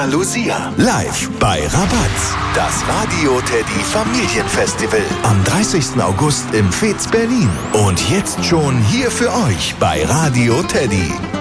Lucia. Live bei Rabatz. Das Radio Teddy Familienfestival. Am 30. August im Fez Berlin. Und jetzt schon hier für euch bei Radio Teddy.